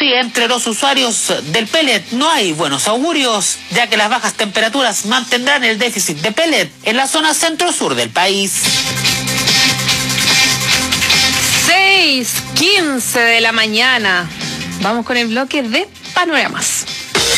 Sí, entre los usuarios del pellet no hay buenos augurios, ya que las bajas temperaturas mantendrán el déficit de pellet en la zona centro-sur del país. 6:15 de la mañana. Vamos con el bloque de panoramas.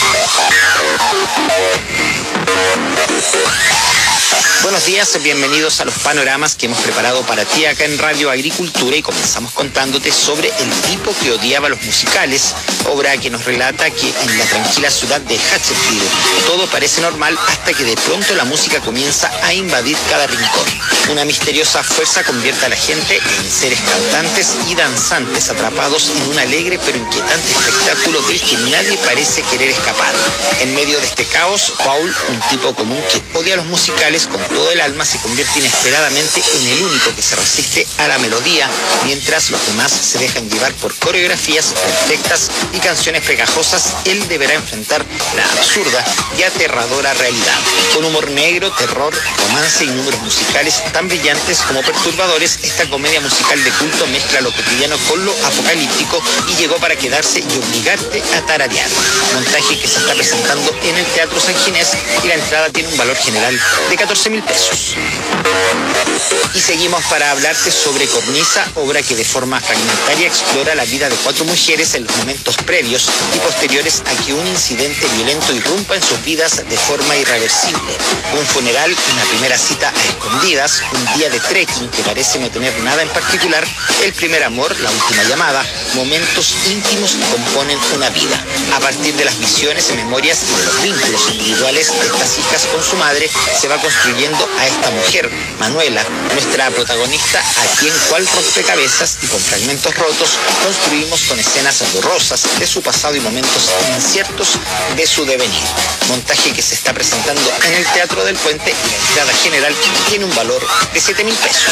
Buenos días, bienvenidos a los panoramas que hemos preparado para ti acá en Radio Agricultura, y comenzamos contándote sobre El tipo que odiaba los musicales, obra que nos relata que en la tranquila ciudad de Hatchetfield todo parece normal hasta que de pronto la música comienza a invadir cada rincón. Una misteriosa fuerza convierte a la gente en seres cantantes y danzantes atrapados en un alegre pero inquietante espectáculo del que nadie parece querer escapar. En medio de este caos, Paul, un tipo común que odia los musicales con todo el alma, se convierte inesperadamente en el único que se resiste a la melodía, mientras los demás se dejan llevar por coreografías perfectas y canciones pegajosas. Él deberá enfrentar la absurda y aterradora realidad. Con humor negro, terror, romance y números musicales tan brillantes como perturbadores, esta comedia musical de culto mezcla lo cotidiano con lo apocalíptico y llegó para quedarse y obligarte a tararear. Montaje que se está presentando en el Teatro San Ginés, y la entrada tiene un valor general de 14.000 pesos. Y seguimos para hablarte sobre Cornisa, obra que de forma fragmentaria explora la vida de 4 mujeres en los momentos previos y posteriores a que un incidente violento irrumpa en sus vidas de forma irreversible. Un funeral, una primera cita a escondidas, un día de trekking que parece no tener nada en particular, el primer amor, la última llamada, momentos íntimos que componen una vida. A partir de las visiones, memorias y de los vínculos individuales de estas hijas con su madre, se va construyendo a esta mujer, Manuela, nuestra protagonista, a quien cual rompecabezas y con fragmentos rotos construimos con escenas borrosas de su pasado y momentos inciertos de su devenir. Montaje que se está presentando en el Teatro del Puente, y la entrada general tiene un valor de 7.000 pesos.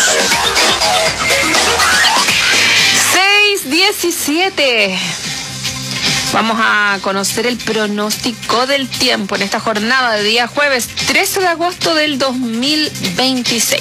6:17. Vamos a conocer el pronóstico del tiempo en esta jornada de día jueves 13 de agosto del 2026.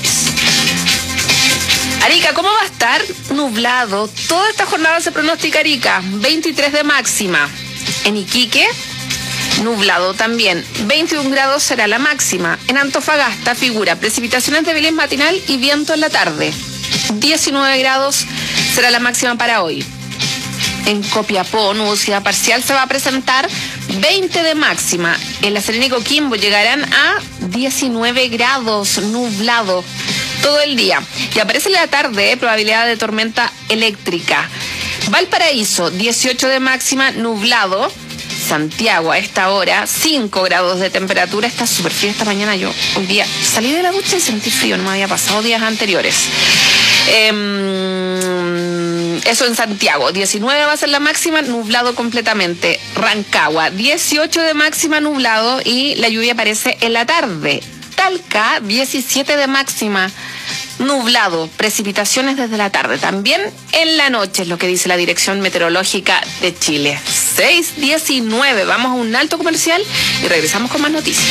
Arica, ¿cómo va a estar? Nublado. Toda esta jornada se pronostica Arica, 23 de máxima. En Iquique, nublado también, 21 grados será la máxima. En Antofagasta figura precipitaciones débiles matinal y viento en la tarde. 19 grados será la máxima para hoy. En Copiapó, nubosidad parcial se va a presentar, 20 de máxima. En La Serena y Coquimbo llegarán a 19 grados, nublado todo el día. Y aparece en la tarde probabilidad de tormenta eléctrica. Valparaíso, 18 de máxima, nublado. Santiago a esta hora, 5 grados de temperatura. Está súper frío esta mañana. Yo hoy día salí de la ducha y sentí frío, no me había pasado días anteriores. Eso en Santiago, 19 va a ser la máxima, nublado completamente. Rancagua, 18 de máxima, nublado, y la lluvia aparece en la tarde. Talca, 17 de máxima, nublado, precipitaciones desde la tarde. También en la noche es lo que dice la Dirección Meteorológica de Chile. 6:19, vamos a un alto comercial y regresamos con más noticias.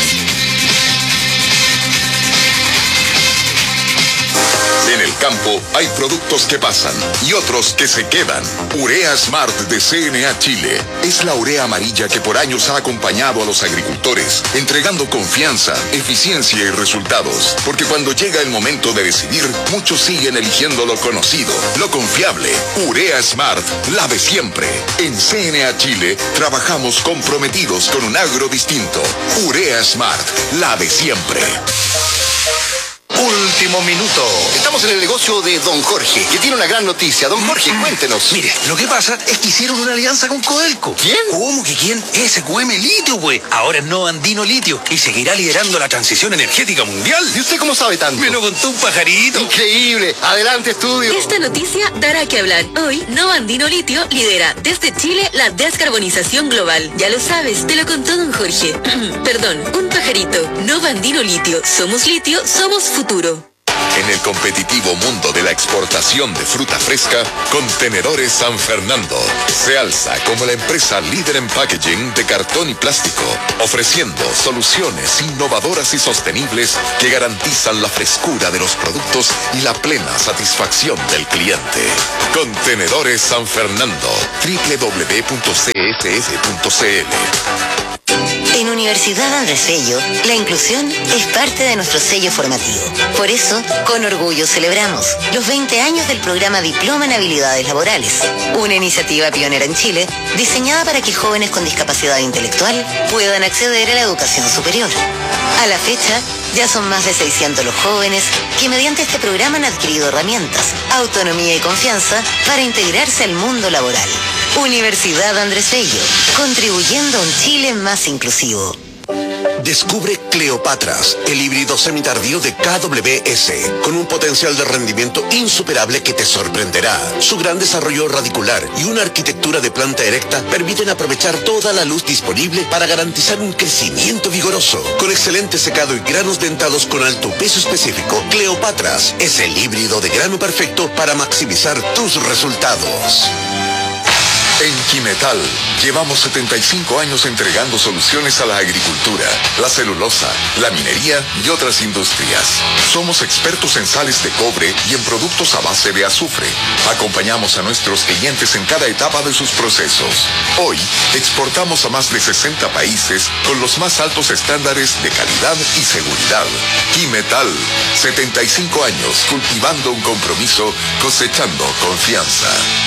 En el campo hay productos que pasan y otros que se quedan. Urea Smart de CNA Chile es la urea amarilla que por años ha acompañado a los agricultores, entregando confianza, eficiencia y resultados. Porque cuando llega el momento de decidir, muchos siguen eligiendo lo conocido, lo confiable. Urea Smart, la de siempre. En CNA Chile trabajamos comprometidos con un agro distinto. Urea Smart, la de siempre. Último minuto. Estamos en el negocio de Don Jorge, que tiene una gran noticia. Don Jorge, cuéntenos. Mire, lo que pasa es que hicieron una alianza con Codelco. ¿Quién? ¿Cómo que quién? SQM Litio, güey. Ahora es Novo Andino Litio y seguirá liderando la transición energética mundial. ¿Y usted cómo sabe tanto? Me lo contó un pajarito. Increíble. Adelante, estudio. Esta noticia dará que hablar. Hoy, Novo Andino Litio lidera desde Chile la descarbonización global. Ya lo sabes, te lo contó Don Jorge. Perdón, un pajarito. Novo Andino Litio. Somos litio, somos futuro. En el competitivo mundo de la exportación de fruta fresca, Contenedores San Fernando se alza como la empresa líder en packaging de cartón y plástico, ofreciendo soluciones innovadoras y sostenibles que garantizan la frescura de los productos y la plena satisfacción del cliente. Contenedores San Fernando, www.csf.cl. En Universidad Andrés Bello, la inclusión es parte de nuestro sello formativo. Por eso, con orgullo celebramos los 20 años del programa Diploma en Habilidades Laborales, una iniciativa pionera en Chile, diseñada para que jóvenes con discapacidad intelectual puedan acceder a la educación superior. A la fecha, ya son más de 600 los jóvenes que mediante este programa han adquirido herramientas, autonomía y confianza para integrarse al mundo laboral. Universidad Andrés Bello, contribuyendo a un Chile más inclusivo. Descubre Cleopatras, el híbrido semitardío de KWS, con un potencial de rendimiento insuperable que te sorprenderá. Su gran desarrollo radicular y una arquitectura de planta erecta permiten aprovechar toda la luz disponible para garantizar un crecimiento vigoroso. Con excelente secado y granos dentados con alto peso específico, Cleopatras es el híbrido de grano perfecto para maximizar tus resultados. En Quimetal, llevamos 75 años entregando soluciones a la agricultura, la celulosa, la minería y otras industrias. Somos expertos en sales de cobre y en productos a base de azufre. Acompañamos a nuestros clientes en cada etapa de sus procesos. Hoy, exportamos a más de 60 países con los más altos estándares de calidad y seguridad. Quimetal, 75 años cultivando un compromiso, cosechando confianza.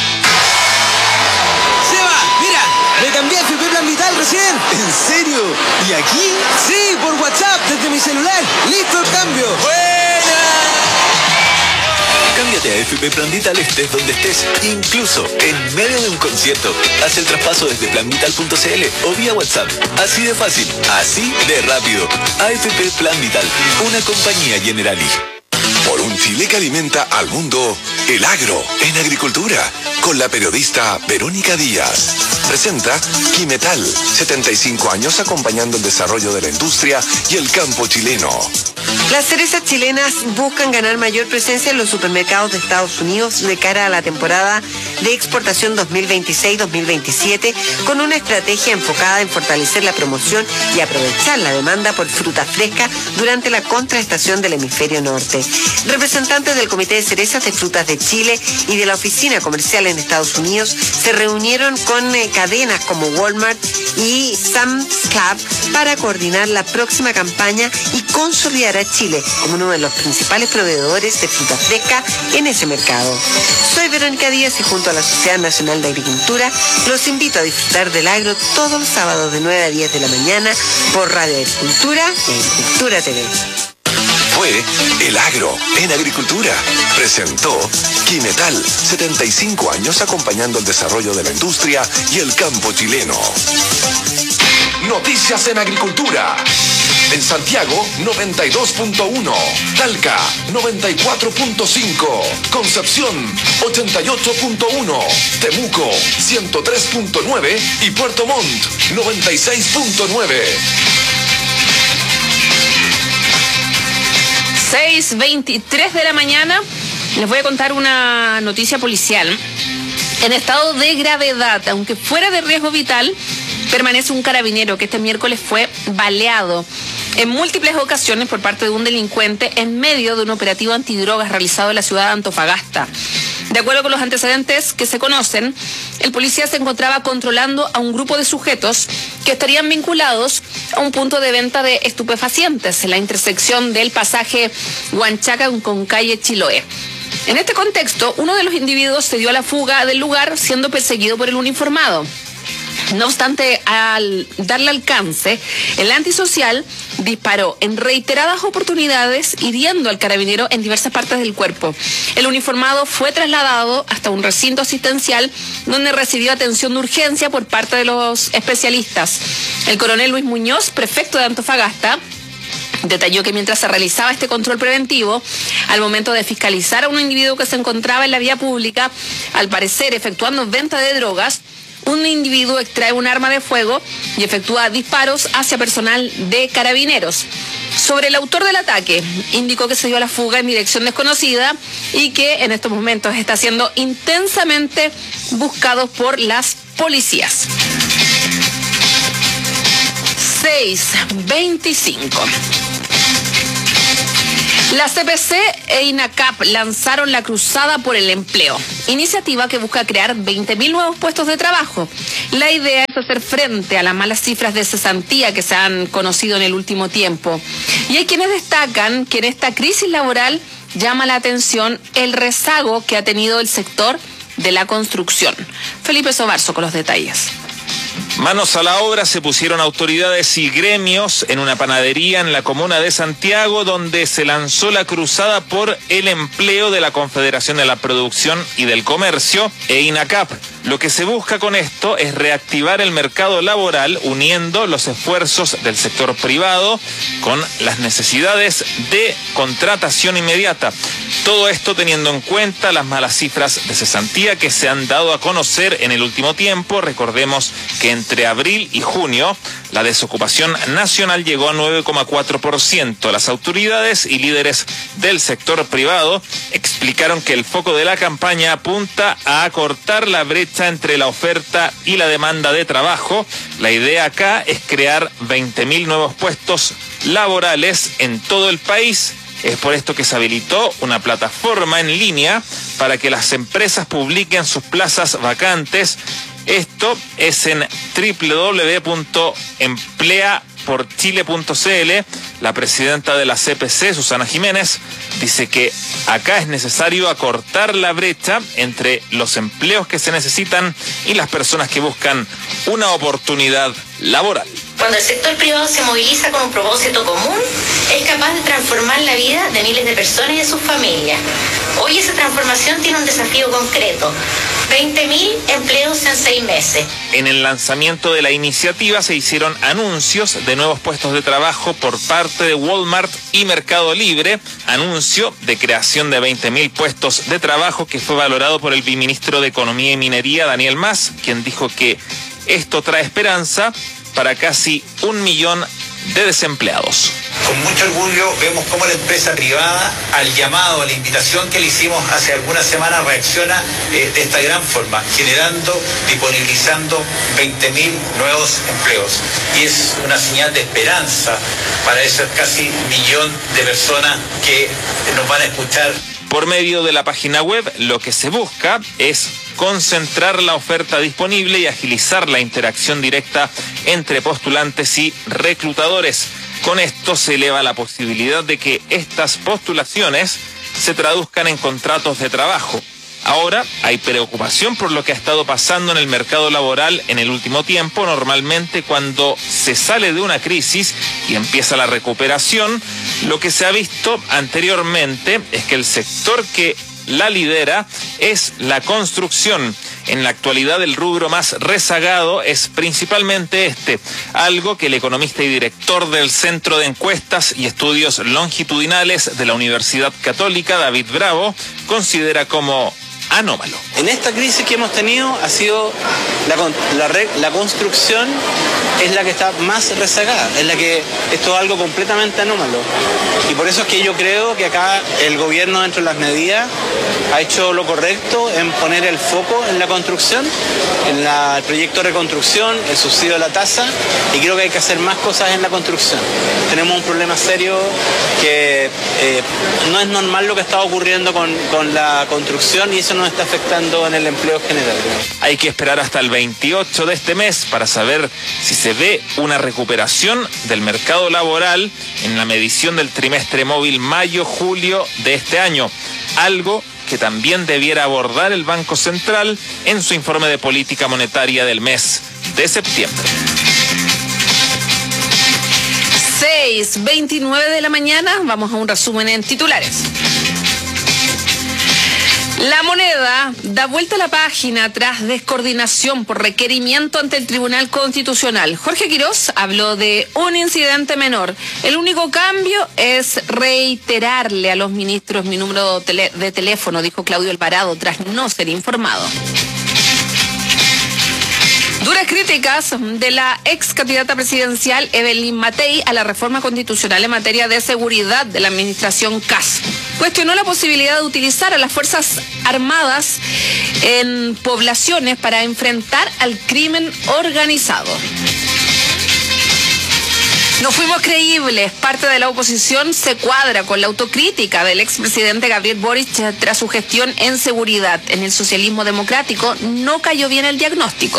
Me cambié a FP Plan Vital recién. ¿En serio? ¿Y aquí? Sí, por WhatsApp, desde mi celular. ¡Listo el cambio! ¡Buena! Cámbiate a FP Plan Vital estés donde estés, incluso en medio de un concierto. Haz el traspaso desde planvital.cl o vía WhatsApp. Así de fácil, así de rápido. AFP Plan Vital, una compañía Generali. Por un Chile que alimenta al mundo, el agro en agricultura, con la periodista Verónica Díaz. Presenta Quimetal, 75 años acompañando el desarrollo de la industria y el campo chileno. Las cerezas chilenas buscan ganar mayor presencia en los supermercados de Estados Unidos de cara a la temporada de exportación 2026-2027, con una estrategia enfocada en fortalecer la promoción y aprovechar la demanda por fruta fresca durante la contraestación del hemisferio norte. Representantes del Comité de Cerezas de Frutas de Chile y de la Oficina Comercial en Estados Unidos se reunieron con cadenas como Walmart y Sam's Club para coordinar la próxima campaña y consolidar a Chile como uno de los principales proveedores de fruta fresca en ese mercado. Soy Verónica Díaz y junto a la Sociedad Nacional de Agricultura los invito a disfrutar del agro todos los sábados de 9 a 10 de la mañana por Radio Agricultura y Agricultura TV. Fue El Agro en Agricultura. Presentó Quimetal, 75 años acompañando el desarrollo de la industria y el campo chileno. Noticias en Agricultura. En Santiago, 92.1. Talca, 94.5. Concepción, 88.1. Temuco, 103.9. Y Puerto Montt, 96.9. 6:23 de la mañana. Les voy a contar una noticia policial. En estado de gravedad, aunque fuera de riesgo vital, permanece un carabinero que este miércoles fue baleado en múltiples ocasiones por parte de un delincuente en medio de un operativo antidrogas realizado en la ciudad de Antofagasta. De acuerdo con los antecedentes que se conocen, el policía se encontraba controlando a un grupo de sujetos que estarían vinculados a un punto de venta de estupefacientes en la intersección del pasaje Huanchaca con calle Chiloé. En este contexto, uno de los individuos se dio a la fuga del lugar siendo perseguido por el uniformado. No obstante, al darle alcance, el antisocial disparó en reiteradas oportunidades, hiriendo al carabinero en diversas partes del cuerpo. El uniformado fue trasladado hasta un recinto asistencial donde recibió atención de urgencia por parte de los especialistas. El coronel Luis Muñoz, prefecto de Antofagasta, detalló que mientras se realizaba este control preventivo, al momento de fiscalizar a un individuo que se encontraba en la vía pública, al parecer efectuando venta de drogas, un individuo extrae un arma de fuego y efectúa disparos hacia personal de carabineros. Sobre el autor del ataque, indicó que se dio a la fuga en dirección desconocida y que en estos momentos está siendo intensamente buscado por las policías. 6:25. La CPC e INACAP lanzaron la Cruzada por el Empleo, iniciativa que busca crear 20.000 nuevos puestos de trabajo. La idea es hacer frente a las malas cifras de cesantía que se han conocido en el último tiempo. Y hay quienes destacan que en esta crisis laboral llama la atención el rezago que ha tenido el sector de la construcción. Felipe Sobarzo con los detalles. Manos a la obra se pusieron autoridades y gremios en una panadería en la comuna de Santiago, donde se lanzó la Cruzada por el Empleo de la Confederación de la Producción y del Comercio e INACAP. Lo que se busca con esto es reactivar el mercado laboral uniendo los esfuerzos del sector privado con las necesidades de contratación inmediata. Todo esto teniendo en cuenta las malas cifras de cesantía que se han dado a conocer en el último tiempo. Recordemos que entre abril y junio la desocupación nacional llegó a 9,4%. Las autoridades y líderes del sector privado explicaron que el foco de la campaña apunta a acortar la brecha entre la oferta y la demanda de trabajo. La idea acá es crear 20.000 nuevos puestos laborales en todo el país. Es por esto que se habilitó una plataforma en línea para que las empresas publiquen sus plazas vacantes. Esto es en www.empleaporchile.cl. La presidenta de la CPC, Susana Jiménez, dice que acá es necesario acortar la brecha entre los empleos que se necesitan y las personas que buscan una oportunidad laboral. Cuando el sector privado se moviliza con un propósito común, es capaz de transformar la vida de miles de personas y de sus familias. Hoy esa transformación tiene un desafío concreto: 20.000 empleos en 6 meses. En el lanzamiento de la iniciativa se hicieron anuncios de nuevos puestos de trabajo por parte de Walmart y Mercado Libre, anuncio de creación de 20.000 puestos de trabajo que fue valorado por el viceministro de Economía y Minería, Daniel Mas, quien dijo que esto trae esperanza para casi 1 millón de desempleados. Con mucho orgullo vemos cómo la empresa privada, al llamado, a la invitación que le hicimos hace algunas semanas, reacciona de esta gran forma, generando, disponibilizando 20.000 nuevos empleos. Y es una señal de esperanza para esos casi 1 millón de personas que nos van a escuchar. Por medio de la página web, lo que se busca es concentrar la oferta disponible y agilizar la interacción directa entre postulantes y reclutadores. Con esto se eleva la posibilidad de que estas postulaciones se traduzcan en contratos de trabajo. Ahora hay preocupación por lo que ha estado pasando en el mercado laboral en el último tiempo. Normalmente cuando se sale de una crisis y empieza la recuperación, lo que se ha visto anteriormente es que el sector que la lidera es la construcción. En la actualidad el rubro más rezagado es principalmente algo que el economista y director del Centro de Encuestas y Estudios Longitudinales de la Universidad Católica, David Bravo, considera como anómalo. En esta crisis que hemos tenido ha sido la construcción es la que está más rezagada, es la que esto es algo completamente anómalo. Y por eso es que yo creo que acá el gobierno, dentro de las medidas, ha hecho lo correcto en poner el foco en la construcción, en el proyecto de reconstrucción, el subsidio de la tasa, y creo que hay que hacer más cosas en la construcción. Tenemos un problema serio que no es normal lo que está ocurriendo con la construcción, y eso nos está afectando en el empleo general. Hay que esperar hasta el 28 de este mes para saber si se ve una recuperación del mercado laboral en la medición del trimestre móvil mayo-julio de este año, algo que también debiera abordar el Banco Central en su informe de política monetaria del mes de septiembre. 6:29 de la mañana, vamos a un resumen en titulares. La Moneda da vuelta a la página tras descoordinación por requerimiento ante el Tribunal Constitucional. Jorge Quirós habló de un incidente menor. El único cambio es reiterarle a los ministros mi número de teléfono, dijo Claudio Alvarado tras no ser informado. Duras críticas de la ex candidata presidencial Evelyn Matei a la reforma constitucional en materia de seguridad de la administración Kast. Cuestionó la posibilidad de utilizar a las Fuerzas Armadas en poblaciones para enfrentar al crimen organizado. No fuimos creíbles. Parte de la oposición se cuadra con la autocrítica del expresidente Gabriel Boric tras su gestión en seguridad. En el socialismo democrático no cayó bien el diagnóstico.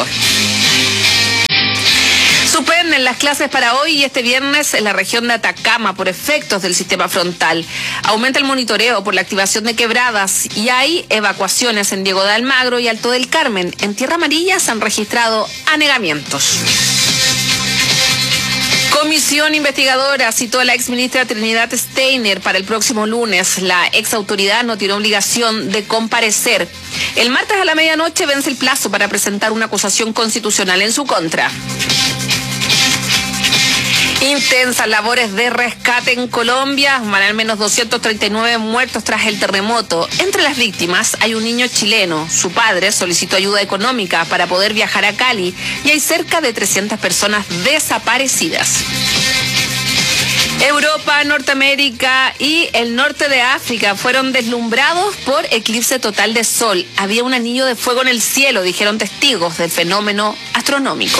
Suspenden las clases para hoy y este viernes en la región de Atacama por efectos del sistema frontal. Aumenta el monitoreo por la activación de quebradas y hay evacuaciones en Diego de Almagro y Alto del Carmen. En Tierra Amarilla se han registrado anegamientos. Comisión investigadora citó a la exministra Trinidad Steiner para el próximo lunes. La exautoridad no tiene obligación de comparecer. El martes a la medianoche vence el plazo para presentar una acusación constitucional en su contra. Intensas labores de rescate en Colombia. Van al menos 239 muertos tras el terremoto. Entre las víctimas hay un niño chileno. Su padre solicitó ayuda económica para poder viajar a Cali y hay cerca de 300 personas desaparecidas. Europa, Norteamérica y el norte de África fueron deslumbrados por eclipse total de sol. Había un anillo de fuego en el cielo, dijeron testigos del fenómeno astronómico.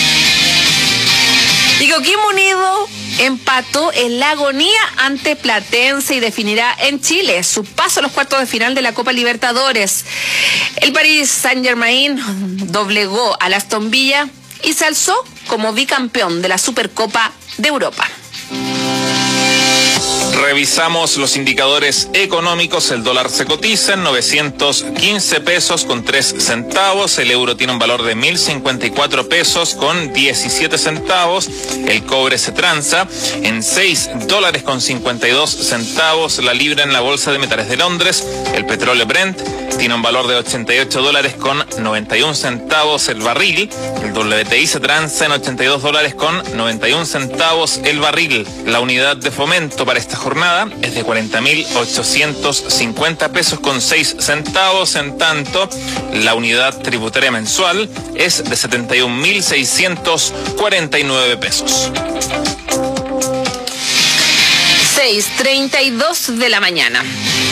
Y Coquimbo Unido empató en la agonía ante Platense y definirá en Chile su paso a los cuartos de final de la Copa Libertadores. El Paris Saint-Germain doblegó al Aston Villa y se alzó como bicampeón de la Supercopa de Europa. Revisamos los indicadores económicos. El dólar se cotiza en 915 pesos con 3 centavos. El euro tiene un valor de 1.054 pesos con 17 centavos. El cobre se transa en 6 dólares con 52 centavos. La libra en la bolsa de metales de Londres. El petróleo Brent tiene un valor de 88 dólares con 91 centavos el barril. El WTI se transa en 82 dólares con 91 centavos el barril. La unidad de fomento para esta jornada es de 40.850 pesos con 6 centavos. En tanto, la unidad tributaria mensual es de 71.649 pesos. 6:32 de la mañana.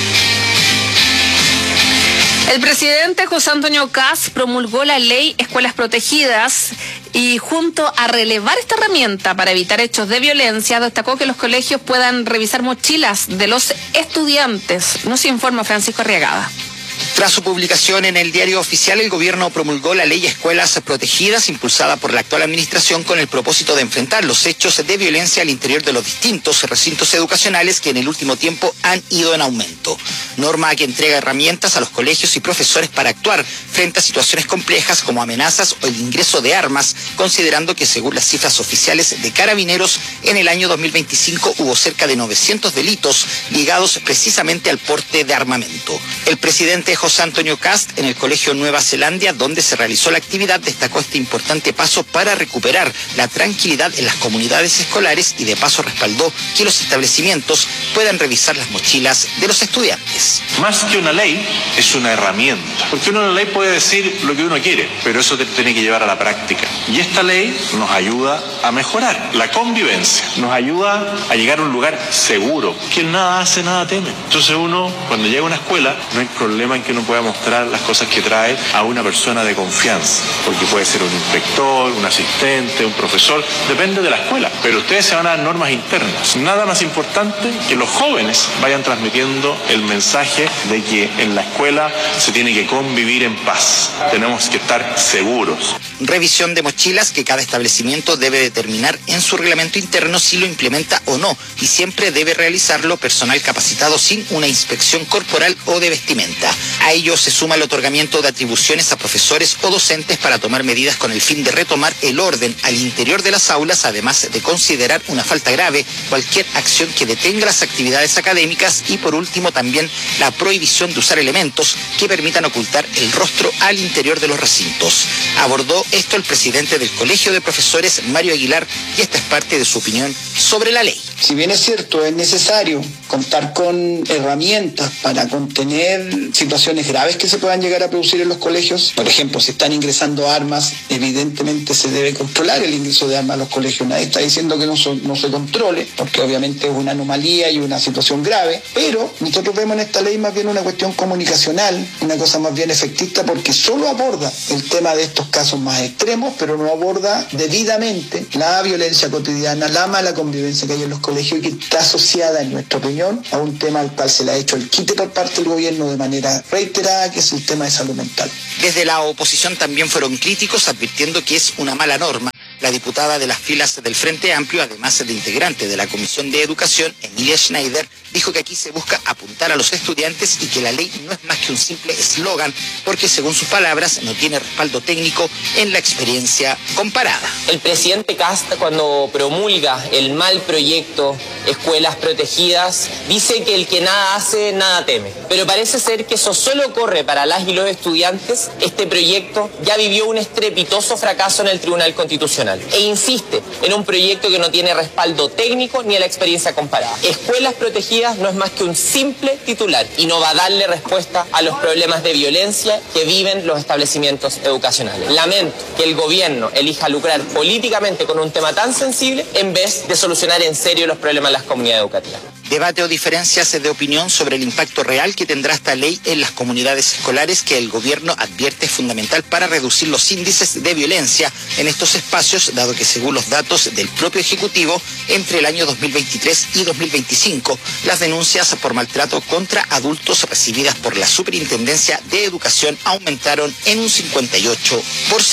El presidente José Antonio Kast promulgó la ley Escuelas Protegidas y junto a relevar esta herramienta para evitar hechos de violencia, destacó que los colegios puedan revisar mochilas de los estudiantes. Nos informa Francisco Arriagada. Tras su publicación en el Diario Oficial, el gobierno promulgó la ley Escuelas Protegidas, impulsada por la actual administración con el propósito de enfrentar los hechos de violencia al interior de los distintos recintos educacionales que en el último tiempo han ido en aumento. Norma que entrega herramientas a los colegios y profesores para actuar frente a situaciones complejas como amenazas o el ingreso de armas, considerando que según las cifras oficiales de Carabineros, en el año 2025 hubo cerca de 900 delitos ligados precisamente al porte de armamento. El presidente José Antonio Kast, en el Colegio Nueva Zelanda, donde se realizó la actividad, destacó este importante paso para recuperar la tranquilidad en las comunidades escolares y de paso respaldó que los establecimientos puedan revisar las mochilas de los estudiantes. Más que una ley, es una herramienta. Porque uno en la ley puede decir lo que uno quiere, pero eso te tiene que llevar a la práctica. Y esta ley nos ayuda a mejorar la convivencia, nos ayuda a llegar a un lugar seguro. Quien nada hace, nada teme. Entonces uno, cuando llega a una escuela, no hay problema en que uno pueda mostrar las cosas que trae a una persona de confianza, porque puede ser un inspector, un asistente, un profesor, depende de la escuela, pero ustedes se van a dar normas internas. Nada más importante que los jóvenes vayan transmitiendo el mensaje de que en la escuela se tiene que convivir en paz, tenemos que estar seguros. Revisión de mochilas que cada establecimiento debe determinar en su reglamento interno si lo implementa o no, y siempre debe realizarlo personal capacitado sin una inspección corporal o de vestimenta. A ello se suma el otorgamiento de atribuciones a profesores o docentes para tomar medidas con el fin de retomar el orden al interior de las aulas, además de considerar una falta grave cualquier acción que detenga las actividades académicas y por último también la prohibición de usar elementos que permitan ocultar el rostro al interior de los recintos. Abordó esto el presidente del Colegio de Profesores, Mario Aguilar, y esta es parte de su opinión sobre la ley. Si bien es cierto, es necesario contar con herramientas para contener situaciones graves que se puedan llegar a producir en los colegios. Por ejemplo, si están ingresando armas, evidentemente se debe controlar el ingreso de armas a los colegios. Nadie está diciendo que no se controle, porque obviamente es una anomalía y una situación grave, pero nosotros vemos en esta ley más bien una cuestión comunicacional, una cosa más bien efectista, porque solo aborda el tema de estos casos más extremos, pero no aborda debidamente la violencia cotidiana, la mala convivencia que hay en los colegios y que está asociada, en nuestra opinión, a un tema al cual se le ha hecho el quite por parte del gobierno de manera reiterada, que es el tema de salud mental. Desde la oposición también fueron críticos, advirtiendo que es una mala norma. La diputada de las filas del Frente Amplio, además de integrante de la Comisión de Educación, Emilia Schneider, dijo que aquí se busca apuntar a los estudiantes y que la ley no es más que un simple eslogan, porque según sus palabras no tiene respaldo técnico en la experiencia comparada. El presidente Kast, cuando promulga el mal proyecto Escuelas Protegidas, dice que el que nada hace, nada teme. Pero parece ser que eso solo corre para las y los estudiantes. Este proyecto ya vivió un estrepitoso fracaso en el Tribunal Constitucional e insiste en un proyecto que no tiene respaldo técnico ni a la experiencia comparada. Escuelas Protegidas no es más que un simple titular y no va a darle respuesta a los problemas de violencia que viven los establecimientos educacionales. Lamento que el gobierno elija lucrar políticamente con un tema tan sensible en vez de solucionar en serio los problemas de las comunidades educativas. Debate o diferencias de opinión sobre el impacto real que tendrá esta ley en las comunidades escolares, que el gobierno advierte es fundamental para reducir los índices de violencia en estos espacios, dado que según los datos del propio Ejecutivo, entre el año 2023 y 2025, las denuncias por maltrato contra adultos recibidas por la Superintendencia de Educación aumentaron en un 58%.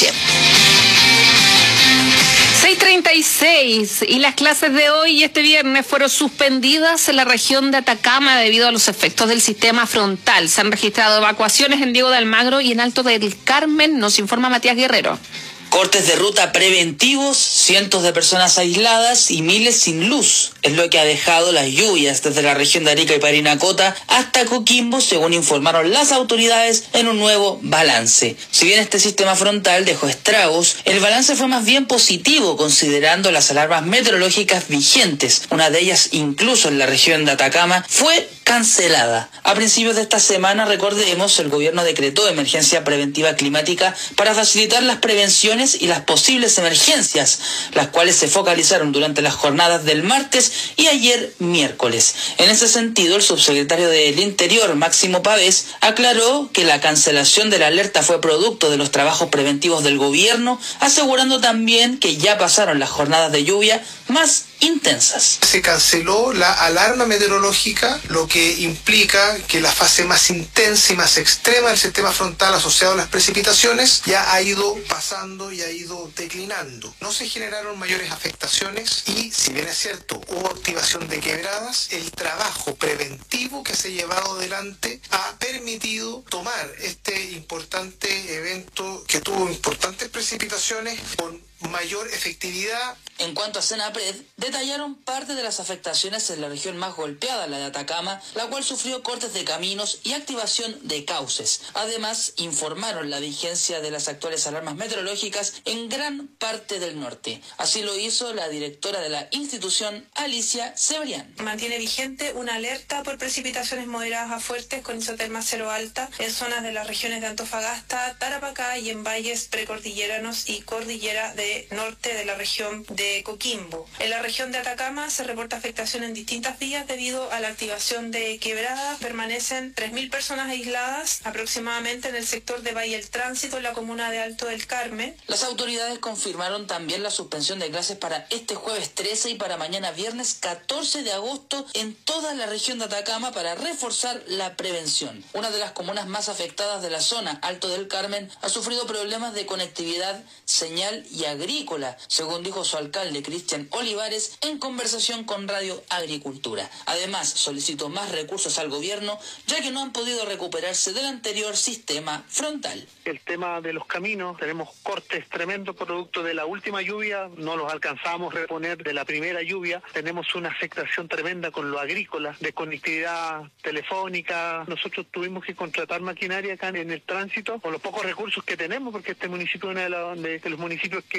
6:36 y las clases de hoy y este viernes fueron suspendidas en la región de Atacama debido a los efectos del sistema frontal. Se han registrado evacuaciones en Diego de Almagro y en Alto del Carmen, nos informa Matías Guerrero. Cortes de ruta preventivos, cientos de personas aisladas y miles sin luz. Es lo que ha dejado las lluvias desde la región de Arica y Parinacota hasta Coquimbo, según informaron las autoridades en un nuevo balance. Si bien este sistema frontal dejó estragos, el balance fue más bien positivo considerando las alarmas meteorológicas vigentes. Una de ellas, incluso en la región de Atacama, fue cancelada. A principios de esta semana, recordemos, el gobierno decretó emergencia preventiva climática para facilitar las prevenciones y las posibles emergencias, las cuales se focalizaron durante las jornadas del martes y ayer miércoles. En ese sentido, el subsecretario del Interior, Máximo Pavés, aclaró que la cancelación de la alerta fue producto de los trabajos preventivos del gobierno, asegurando también que ya pasaron las jornadas de lluvia más intensas. Se canceló la alarma meteorológica, lo que implica que la fase más intensa y más extrema del sistema frontal asociado a las precipitaciones ya ha ido pasando y ha ido declinando. No se generaron mayores afectaciones y, si bien es cierto, hubo activación de quebradas, el trabajo preventivo que se ha llevado adelante ha permitido tomar este importante evento que tuvo importantes precipitaciones con mayor efectividad. En cuanto a Senapred, detallaron parte de las afectaciones en la región más golpeada, la de Atacama, la cual sufrió cortes de caminos y activación de cauces. Además, informaron la vigencia de las actuales alarmas meteorológicas en gran parte del norte. Así lo hizo la directora de la institución, Alicia Cebrián. Mantiene vigente una alerta por precipitaciones moderadas a fuertes con isoterma cero alta en zonas de las regiones de Antofagasta, Tarapacá y en valles precordilleranos y cordillera de norte de la región de Coquimbo. En la región de Atacama se reporta afectación en distintas vías debido a la activación de quebradas. Permanecen 3.000 personas aisladas aproximadamente en el sector de Valle del Tránsito en la comuna de Alto del Carmen. Las autoridades confirmaron también la suspensión de clases para este jueves 13 y para mañana viernes 14 de agosto en toda la región de Atacama para reforzar la prevención. Una de las comunas más afectadas de la zona, Alto del Carmen, ha sufrido problemas de conectividad, señal y agrícola, según dijo su alcalde Cristian Olivares en conversación con Radio Agricultura. Además, solicitó más recursos al gobierno, ya que no han podido recuperarse del anterior sistema frontal. El tema de los caminos, tenemos cortes tremendos producto de la última lluvia, no los alcanzamos a reponer de la primera lluvia, tenemos una afectación tremenda con lo agrícola, de conectividad telefónica. Nosotros tuvimos que contratar maquinaria acá en el tránsito con los pocos recursos que tenemos, porque este municipio es uno de los municipios que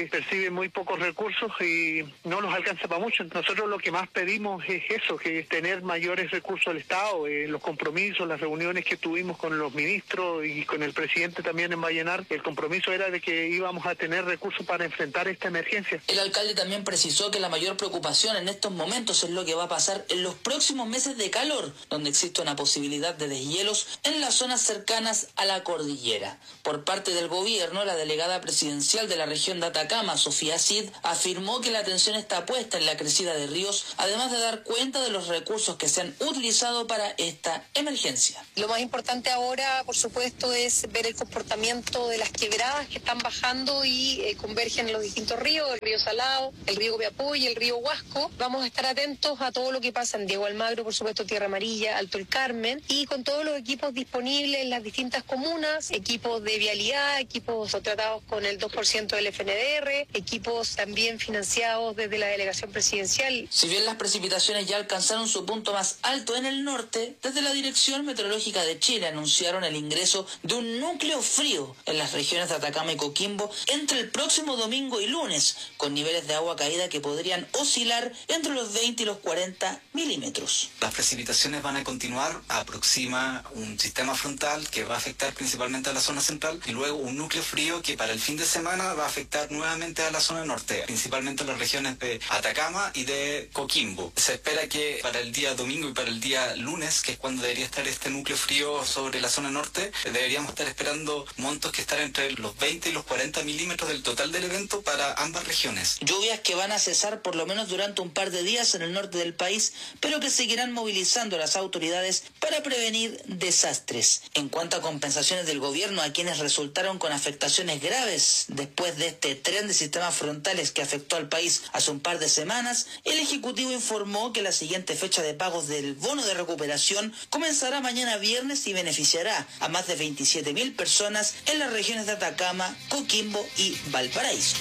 percibe muy pocos recursos y no nos alcanza para mucho. Nosotros lo que más pedimos es eso, que es tener mayores recursos del Estado. Los compromisos, las reuniones que tuvimos con los ministros y con el presidente también en Vallenar, el compromiso era de que íbamos a tener recursos para enfrentar esta emergencia. El alcalde también precisó que la mayor preocupación en estos momentos es lo que va a pasar en los próximos meses de calor, donde existe una posibilidad de deshielos en las zonas cercanas a la cordillera. Por parte del gobierno, la delegada presidencial de la región de Atacama, Sofía Cid, afirmó que la atención está puesta en la crecida de ríos, además de dar cuenta de los recursos que se han utilizado para esta emergencia. Lo más importante ahora, por supuesto, es ver el comportamiento de las quebradas que están bajando y convergen en los distintos ríos, el río Salado, el río Copiapó y el río Huasco. Vamos a estar atentos a todo lo que pasa en Diego Almagro, por supuesto, Tierra Amarilla, Alto el Carmen, y con todos los equipos disponibles en las distintas comunas, equipos de vialidad, equipos tratados con el 2% del FNDR, equipos también financiados desde la delegación presidencial. Si bien las precipitaciones ya alcanzaron su punto más alto en el norte, desde la Dirección Meteorológica de Chile anunciaron el ingreso de un núcleo frío en las regiones de Atacama y Coquimbo entre el próximo domingo y lunes, con niveles de agua caída que podrían oscilar entre los 20 y los 40 milímetros. Las precipitaciones van a continuar, aproxima un sistema frontal que va a afectar principalmente a la zona central y luego un núcleo frío que para el fin de semana va a afectar nuevamente a la zona norte, principalmente a las regiones de Atacama y de Coquimbo. Se espera que para el día domingo y para el día lunes, que es cuando debería estar este núcleo frío sobre la zona norte, deberíamos estar esperando montos que están entre los 20 y los 40 milímetros del total del evento para ambas regiones. Lluvias que van a cesar por lo menos durante un par de días en el norte del país, pero que seguirán movilizando a las autoridades para prevenir desastres. En cuanto a compensaciones del gobierno a quienes resultaron con afectaciones graves después de este tren de sistemas frontales que afectó al país hace un par de semanas, el Ejecutivo informó que la siguiente fecha de pagos del bono de recuperación comenzará mañana viernes y beneficiará a más de 27.000 personas en las regiones de Atacama, Coquimbo y Valparaíso.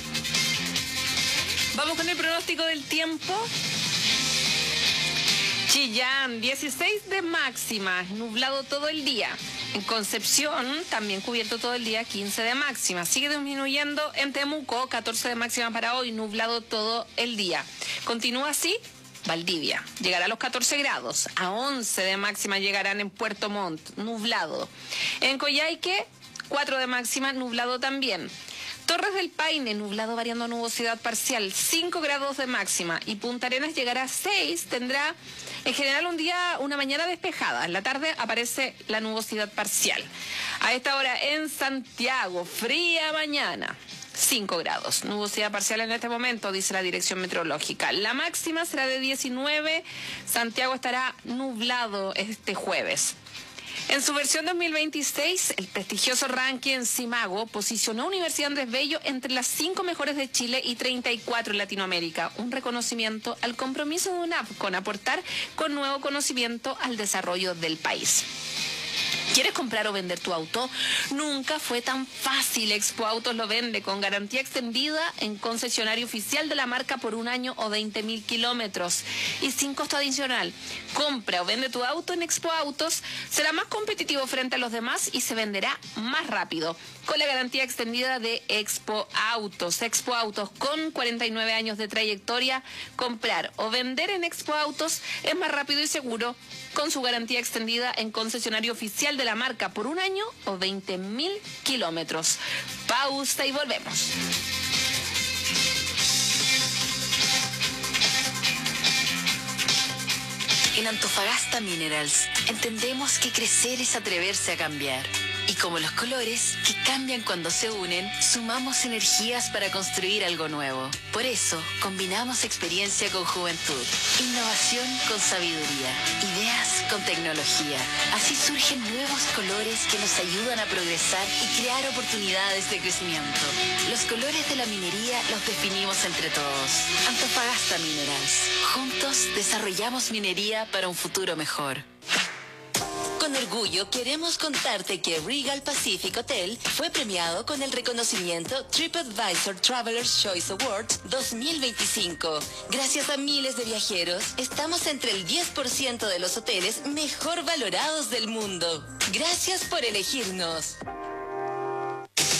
Vamos con el pronóstico del tiempo. Chillán, 16 de máxima, nublado todo el día. En Concepción, también cubierto todo el día, 15 de máxima. Sigue disminuyendo en Temuco, 14 de máxima para hoy, nublado todo el día. Continúa así Valdivia, llegará a los 14 grados. A 11 de máxima llegarán en Puerto Montt, nublado. En Coyhaique, 4 de máxima, nublado también. Torres del Paine, nublado variando a nubosidad parcial, 5 grados de máxima. Y Punta Arenas llegará a 6, tendrá en general una mañana despejada. En la tarde aparece la nubosidad parcial. A esta hora en Santiago, fría mañana, 5 grados. Nubosidad parcial en este momento, dice la Dirección Meteorológica. La máxima será de 19. Santiago estará nublado este jueves. En su versión 2026, el prestigioso ranking Simago posicionó a Universidad Andrés Bello entre las 5 mejores de Chile y 34 en Latinoamérica. Un reconocimiento al compromiso de UNAP con aportar con nuevo conocimiento al desarrollo del país. ¿Quieres comprar o vender tu auto? Nunca fue tan fácil. Expo Autos lo vende con garantía extendida en concesionario oficial de la marca por 1 año o 20.000 kilómetros y sin costo adicional. Compra o vende tu auto en Expo Autos, será más competitivo frente a los demás y se venderá más rápido con la garantía extendida de Expo Autos. Expo Autos, con 49 años de trayectoria, comprar o vender en Expo Autos es más rápido y seguro con su garantía extendida en concesionario oficial de la marca por 1 año o 20.000 kilómetros. Pausa y volvemos. En Antofagasta Minerals entendemos que crecer es atreverse a cambiar. Y como los colores, que cambian cuando se unen, sumamos energías para construir algo nuevo. Por eso, combinamos experiencia con juventud, innovación con sabiduría, ideas con tecnología. Así surgen nuevos colores que nos ayudan a progresar y crear oportunidades de crecimiento. Los colores de la minería los definimos entre todos. Antofagasta Minerals. Juntos desarrollamos minería para un futuro mejor. Con orgullo queremos contarte que Regal Pacific Hotel fue premiado con el reconocimiento TripAdvisor Traveler's Choice Awards 2025. Gracias a miles de viajeros, estamos entre el 10% de los hoteles mejor valorados del mundo. Gracias por elegirnos.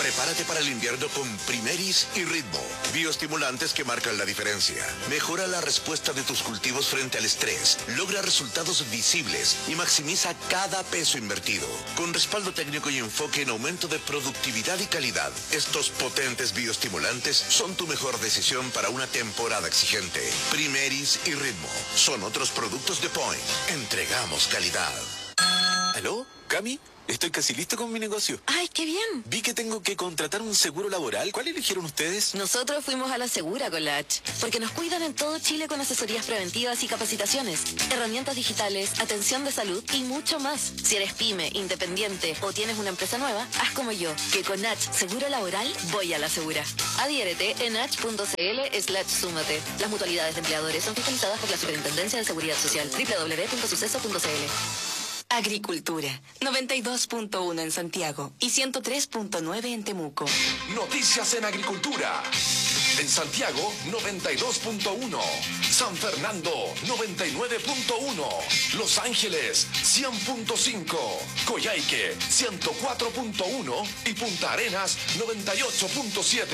Prepárate para el invierno con Primeris y Ritmo. Bioestimulantes que marcan la diferencia. Mejora la respuesta de tus cultivos frente al estrés. Logra resultados visibles y maximiza cada peso invertido. Con respaldo técnico y enfoque en aumento de productividad y calidad, estos potentes bioestimulantes son tu mejor decisión para una temporada exigente. Primeris y Ritmo son otros productos de Point. Entregamos calidad. ¿Aló? ¿Cami? Estoy casi listo con mi negocio. ¡Ay, qué bien! Vi que tengo que contratar un seguro laboral. ¿Cuál eligieron ustedes? Nosotros fuimos a la Segura con la H, porque nos cuidan en todo Chile con asesorías preventivas y capacitaciones, herramientas digitales, atención de salud y mucho más. Si eres pyme, independiente o tienes una empresa nueva, haz como yo, que con H Seguro Laboral voy a la Segura. Adhiérete en h.cl/súmate. Las mutualidades de empleadores son fiscalizadas por la Superintendencia de Seguridad Social. www.suceso.cl. Agricultura, 92.1 en Santiago y 103.9 en Temuco. Noticias en Agricultura. En Santiago, 92.1. San Fernando, 99.1. Los Ángeles, 100.5. Coyhaique, 104.1. Y Punta Arenas, 98.7.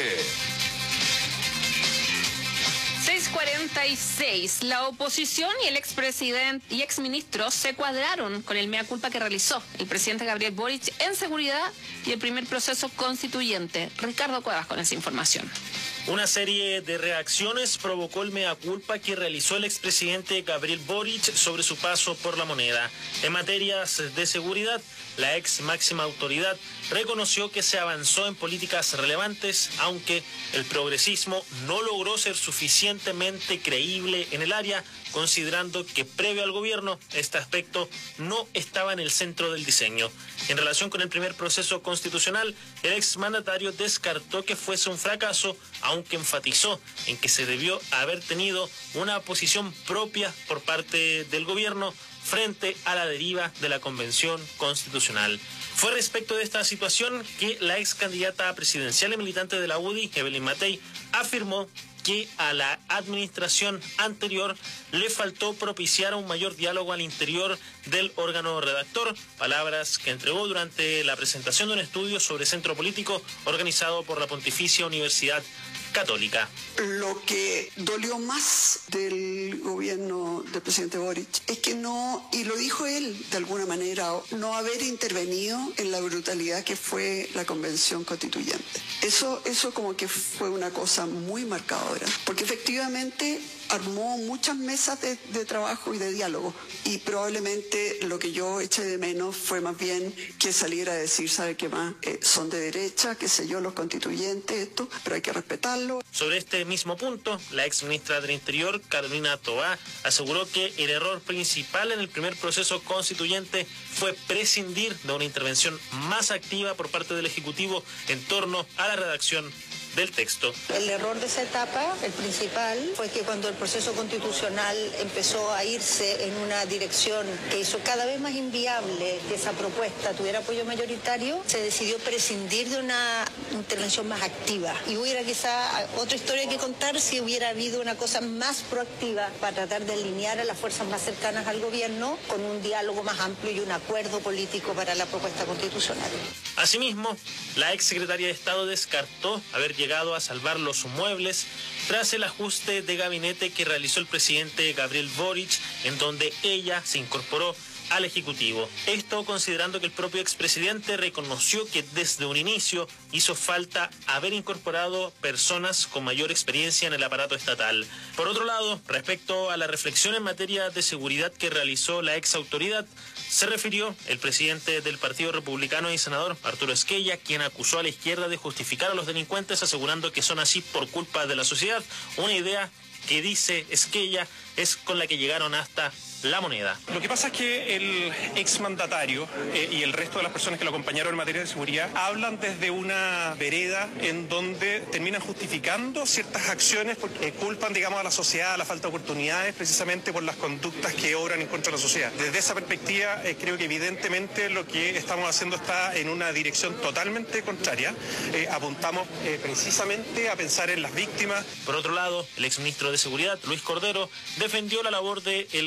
6:46. La oposición y el expresidente y exministro se cuadraron con el mea culpa que realizó el presidente Gabriel Boric en seguridad y el primer proceso constituyente. Ricardo Cuevas con esa información. Una serie de reacciones provocó el mea culpa que realizó el expresidente Gabriel Boric sobre su paso por la moneda. En materias de seguridad, la ex máxima autoridad reconoció que se avanzó en políticas relevantes, aunque el progresismo no logró ser suficientemente creíble en el área, considerando que previo al gobierno este aspecto no estaba en el centro del diseño. En relación con el primer proceso constitucional, el exmandatario descartó que fuese un fracaso, aunque enfatizó en que se debió haber tenido una posición propia por parte del gobierno frente a la deriva de la Convención Constitucional. Fue respecto de esta situación que la ex candidata presidencial y militante de la UDI, Evelyn Matei, afirmó que a la administración anterior le faltó propiciar un mayor diálogo al interior del órgano redactor, palabras que entregó durante la presentación de un estudio sobre centro político organizado por la Pontificia Universidad Católica. Lo que dolió más del gobierno del presidente Boric es que no, y lo dijo él de alguna manera, no haber intervenido en la brutalidad que fue la Convención Constituyente. Eso como que fue una cosa muy marcadora, porque efectivamente armó muchas mesas de trabajo y de diálogo, y probablemente lo que yo eché de menos fue más bien que saliera a decir, ¿sabe qué más? Son de derecha, qué sé yo, los constituyentes, esto, pero hay que respetarlo. Sobre este mismo punto, la ex ministra del Interior, Carolina Toá, aseguró que el error principal en el primer proceso constituyente fue prescindir de una intervención más activa por parte del Ejecutivo en torno a la redacción del texto. El error de esa etapa, el principal, fue que cuando el proceso constitucional empezó a irse en una dirección que hizo cada vez más inviable que esa propuesta tuviera apoyo mayoritario, se decidió prescindir de una intervención más activa. Y hubiera quizá otra historia que contar si hubiera habido una cosa más proactiva para tratar de alinear a las fuerzas más cercanas al gobierno con un diálogo más amplio y un acuerdo político para la propuesta constitucional. Asimismo, la ex secretaria de Estado descartó haber llegado a salvar los muebles tras el ajuste de gabinete que realizó el presidente Gabriel Boric, en donde ella se incorporó al Ejecutivo. Esto considerando que el propio expresidente reconoció que desde un inicio hizo falta haber incorporado personas con mayor experiencia en el aparato estatal. Por otro lado, respecto a la reflexión en materia de seguridad que realizó la ex autoridad, se refirió el presidente del Partido Republicano y senador Arturo Esquella, quien acusó a la izquierda de justificar a los delincuentes asegurando que son así por culpa de la sociedad, una idea que dice Esquella es con la que llegaron hasta la moneda. Lo que pasa es que el exmandatario y el resto de las personas que lo acompañaron en materia de seguridad hablan desde una vereda en donde terminan justificando ciertas acciones porque culpan, digamos, a la sociedad, a la falta de oportunidades, precisamente por las conductas que obran en contra de la sociedad. Desde esa perspectiva, creo que evidentemente lo que estamos haciendo está en una dirección totalmente contraria. Apuntamos precisamente a pensar en las víctimas. Por otro lado, el exministro de Seguridad, Luis Cordero, defendió la labor del gobierno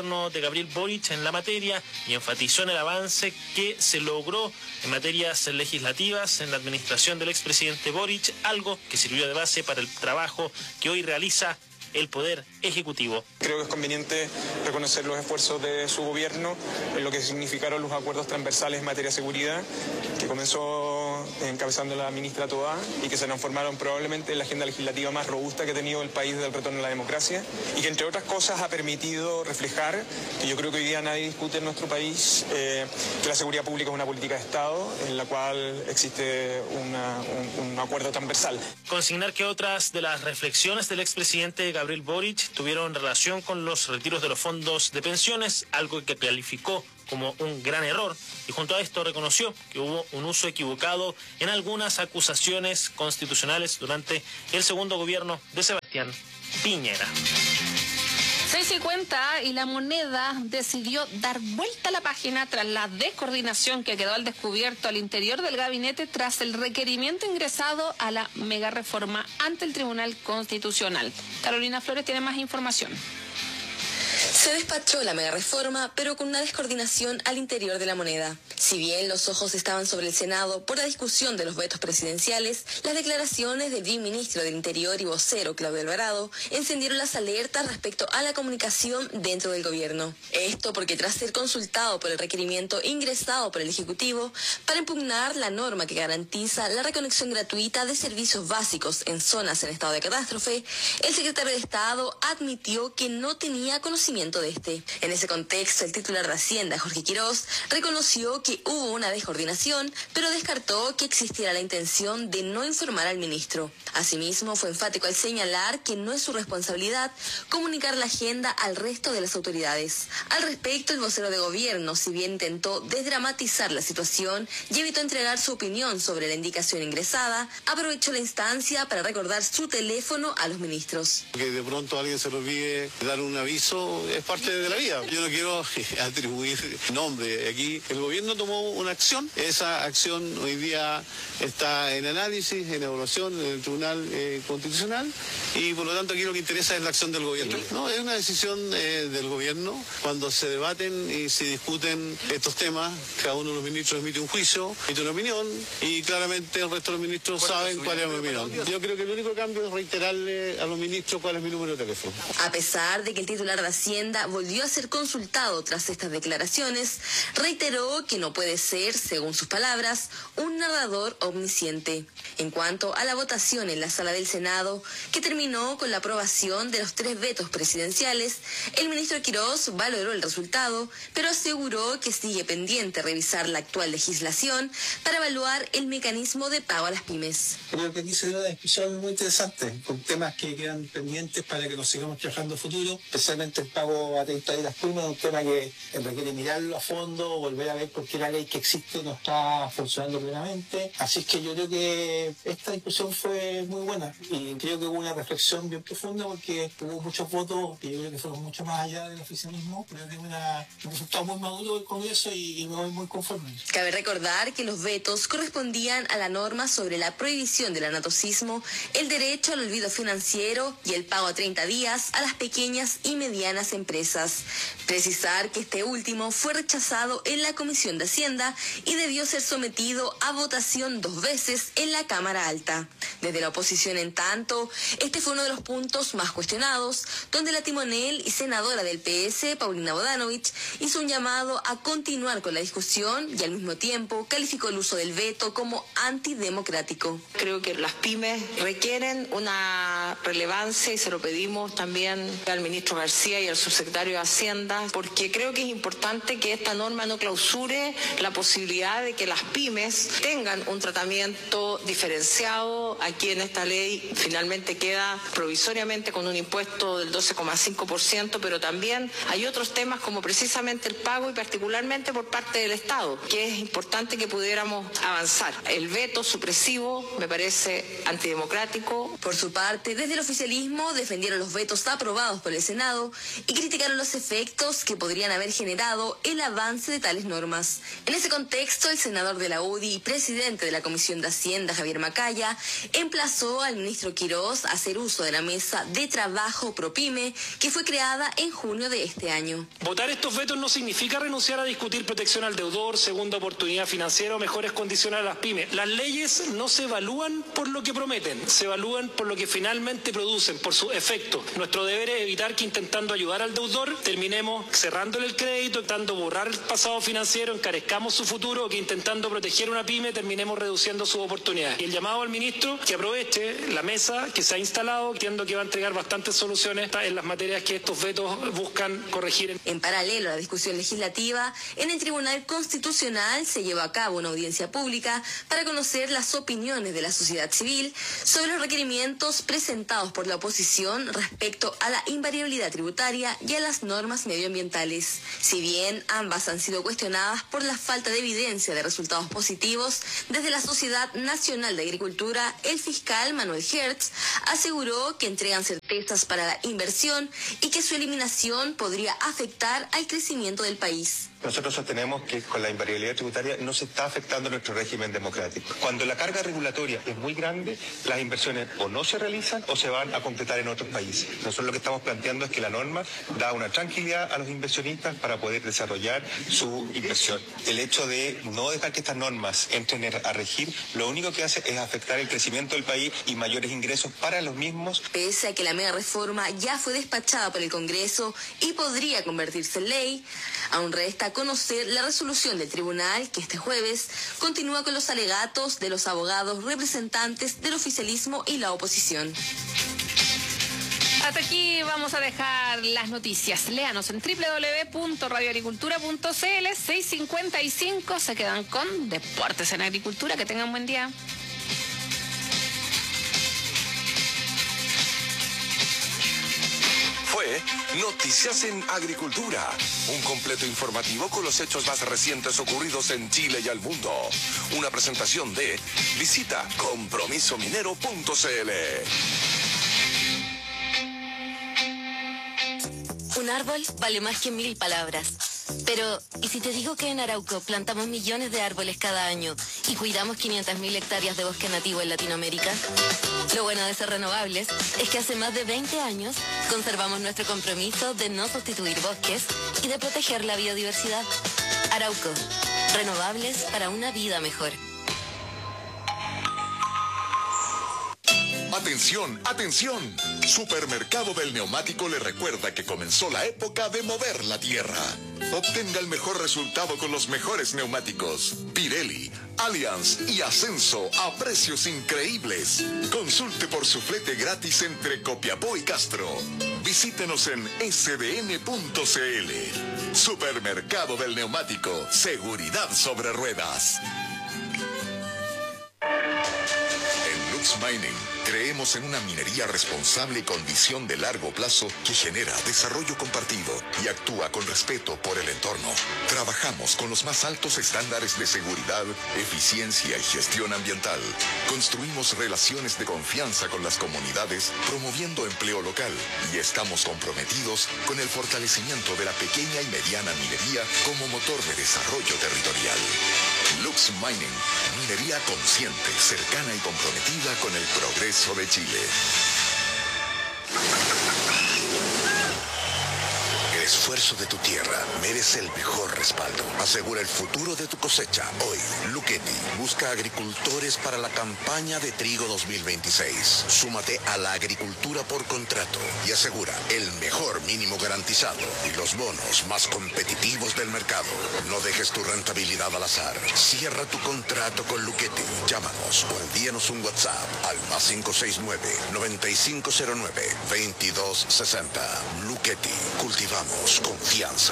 gobierno de Gabriel Boric en la materia y enfatizó en el avance que se logró en materias legislativas en la administración del expresidente Boric, algo que sirvió de base para el trabajo que hoy realiza el Poder Ejecutivo. Creo que es conveniente reconocer los esfuerzos de su gobierno en lo que significaron los acuerdos transversales en materia de seguridad, que comenzó encabezando la ministra Toá y que se transformaron probablemente en la agenda legislativa más robusta que ha tenido el país desde el retorno a la democracia y que, entre otras cosas, ha permitido reflejar, que yo creo que hoy día nadie discute en nuestro país, que la seguridad pública es una política de Estado en la cual existe un acuerdo transversal. Consignar que otras de las reflexiones del expresidente Gabriel Boric tuvieron relación con los retiros de los fondos de pensiones, algo que calificó como un gran error, y junto a esto reconoció que hubo un uso equivocado en algunas acusaciones constitucionales durante el segundo gobierno de Sebastián Piñera. 6:50 y La Moneda decidió dar vuelta a la página tras la descoordinación que quedó al descubierto al interior del gabinete tras el requerimiento ingresado a la mega reforma ante el Tribunal Constitucional. Carolina Flores tiene más información. Se despachó la mega reforma, pero con una descoordinación al interior de La Moneda. Si bien los ojos estaban sobre el Senado por la discusión de los vetos presidenciales, las declaraciones del ministro del Interior y vocero, Claudio Alvarado, encendieron las alertas respecto a la comunicación dentro del gobierno. Esto porque tras ser consultado por el requerimiento ingresado por el Ejecutivo para impugnar la norma que garantiza la reconexión gratuita de servicios básicos en zonas en estado de catástrofe, el secretario de Estado admitió que no tenía conocimiento de este. En ese contexto, el titular de Hacienda, Jorge Quirós, reconoció que hubo una descoordinación, pero descartó que existiera la intención de no informar al ministro. Asimismo, fue enfático al señalar que no es su responsabilidad comunicar la agenda al resto de las autoridades. Al respecto, el vocero de gobierno, si bien intentó desdramatizar la situación y evitó entregar su opinión sobre la indicación ingresada, aprovechó la instancia para recordar su teléfono a los ministros. Que de pronto a alguien se le olvide dar un aviso es parte de la vida. Yo no quiero atribuir nombre. Aquí el gobierno tomó una acción. Esa acción hoy día está en análisis, en evaluación en el Tribunal Constitucional y por lo tanto aquí lo que interesa es la acción del gobierno. No, es una decisión del gobierno. Cuando se debaten y se discuten estos temas, cada uno de los ministros emite un juicio, emite una opinión y claramente el resto de los ministros saben cuál es mi opinión. Yo creo que el único cambio es reiterarle a los ministros cuál es mi número de teléfono. A pesar de que el titular de Hacienda volvió a ser consultado tras estas declaraciones, reiteró que no puede ser, según sus palabras, un narrador omnisciente. En cuanto a la votación en la sala del Senado, que terminó con la aprobación de los 3 vetos presidenciales, el ministro Quirós valoró el resultado, pero aseguró que sigue pendiente revisar la actual legislación para evaluar el mecanismo de pago a las pymes. Creo que aquí se dio una discusión muy interesante, con temas que quedan pendientes para que nos sigamos trabajando en futuro, especialmente el pago a 30 días pymes, un tema que requiere mirarlo a fondo, volver a ver por qué la ley que existe no está funcionando plenamente. Así que yo creo que esta discusión fue muy buena y creo que hubo una reflexión bien profunda porque hubo muchos votos que yo creo que fueron mucho más allá del oficialismo. Creo que es un resultado muy maduro del Congreso y me voy muy conforme. Cabe recordar que los vetos correspondían a la norma sobre la prohibición del anatocismo, el derecho al olvido financiero y el pago a 30 días a las pequeñas y medianas empresas. Precisar que este último fue rechazado en la Comisión de Hacienda y debió ser sometido a votación 2 veces en la Cámara Alta. Desde la oposición, en tanto, este fue uno de los puntos más cuestionados, donde la timonel y senadora del PS, Paulina Bodanovich, hizo un llamado a continuar con la discusión y al mismo tiempo calificó el uso del veto como antidemocrático. Creo que las pymes requieren una relevancia y se lo pedimos también al ministro García y al subsecretario de Hacienda, porque creo que es importante que esta norma no clausure la posibilidad de que las pymes tengan un tratamiento diferenciado. Aquí en esta ley finalmente queda provisoriamente con un impuesto del 12,5%, pero también hay otros temas como precisamente el pago y particularmente por parte del Estado, que es importante que pudiéramos avanzar. El veto supresivo me parece antidemocrático. Por su parte, desde el oficialismo defendieron los vetos aprobados por el Senado y criticaron los efectos que podrían haber generado el avance de tales normas. En ese contexto, el senador de la UDI y presidente de la Comisión de Hacienda, Javier Macaya, emplazó al ministro Quirós a hacer uso de la mesa de trabajo ProPyme, que fue creada en junio de este año. Votar estos vetos no significa renunciar a discutir protección al deudor, segunda oportunidad financiera o mejores condiciones a las pymes. Las leyes no se evalúan por lo que prometen, se evalúan por lo que finalmente producen, por su efecto. Nuestro deber es evitar que intentando ayudar al deudor terminemos cerrándole el crédito, intentando borrar el pasado financiero, encarezcamos su futuro, o que intentando proteger una pyme terminemos reduciendo sus oportunidades. Y el llamado al ministro que aproveche la mesa que se ha instalado, entiendo que va a entregar bastantes soluciones en las materias que estos vetos buscan corregir. En paralelo a la discusión legislativa, en el Tribunal Constitucional se llevó a cabo una audiencia pública para conocer las opiniones de la sociedad civil sobre los requerimientos presentados por la oposición respecto a la invariabilidad tributaria y a las normas medioambientales. Si bien ambas han sido cuestionadas por la falta de evidencia de resultados positivos, desde la Sociedad Nacional de Agricultura, el fiscal Manuel Hertz aseguró que entregan certezas para la inversión y que su eliminación podría afectar al crecimiento del país. Nosotros sostenemos que con la invariabilidad tributaria no se está afectando nuestro régimen democrático. Cuando la carga regulatoria es muy grande, las inversiones o no se realizan o se van a completar en otros países. Nosotros lo que estamos planteando es que la norma da una tranquilidad a los inversionistas para poder desarrollar su inversión. El hecho de no dejar que estas normas entren a regir, lo único que hace es afectar el crecimiento del país y mayores ingresos para los mismos. Pese a que la mega reforma ya fue despachada por el Congreso y podría convertirse en ley, aún resta conocer la resolución del tribunal que este jueves continúa con los alegatos de los abogados representantes del oficialismo y la oposición. Hasta aquí vamos a dejar las noticias. Léanos en www.radioagricultura.cl. 6:55. Se quedan con Deportes en Agricultura. Que tengan buen día. Fue Noticias en Agricultura, un completo informativo con los hechos más recientes ocurridos en Chile y al mundo. Una presentación de visita compromisominero.cl. Un árbol vale más que 1000 palabras. Pero, ¿y si te digo que en Arauco plantamos millones de árboles cada año y cuidamos 500.000 hectáreas de bosque nativo en Latinoamérica? Lo bueno de ser renovables es que hace más de 20 años conservamos nuestro compromiso de no sustituir bosques y de proteger la biodiversidad. Arauco, renovables para una vida mejor. Atención, atención. Supermercado del Neumático le recuerda que comenzó la época de mover la tierra. Obtenga el mejor resultado con los mejores neumáticos. Pirelli, Allianz y Ascenso a precios increíbles. Consulte por su flete gratis entre Copiapó y Castro. Visítenos en sdn.cl. Supermercado del Neumático. Seguridad sobre ruedas. En Lux Mining creemos en una minería responsable y con visión de largo plazo que genera desarrollo compartido y actúa con respeto por el entorno. Trabajamos con los más altos estándares de seguridad, eficiencia y gestión ambiental. Construimos relaciones de confianza con las comunidades, promoviendo empleo local, y estamos comprometidos con el fortalecimiento de la pequeña y mediana minería como motor de desarrollo territorial. Lux Mining, minería consciente, cercana y comprometida con el progreso de Chile. El esfuerzo de tu tierra merece el mejor respaldo. Asegura el futuro de tu cosecha. Hoy, Luchetti busca agricultores para la campaña de trigo 2026. Súmate a la agricultura por contrato y asegura el mejor mínimo garantizado y los bonos más competitivos del mercado. No dejes tu rentabilidad al azar. Cierra tu contrato con Luchetti. Llámanos o envíanos un WhatsApp al +569-9509-2260. Luchetti. Cultivamos confianza.